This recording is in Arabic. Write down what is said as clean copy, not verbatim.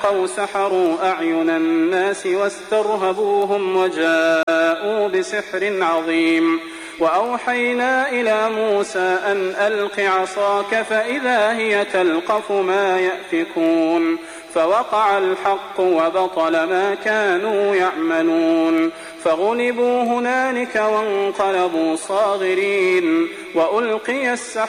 ألقوا سحروا أعين الناس واسترهبوهم وجاءوا بسحر عظيم وأوحينا إلى موسى أن ألق عصاك فإذا هي تلقف ما يأفكون فوقع الحق وبطل ما كانوا يعملون فغلبوا هنالك وانقلبوا صاغرين وألقي السحرة